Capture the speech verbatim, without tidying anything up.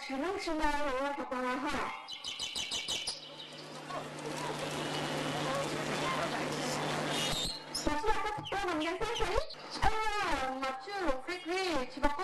주능주능 올라가다가 마지막 아까 듣던 남경 생선이? 아, 맞죠. 그래, 그래. 집 앞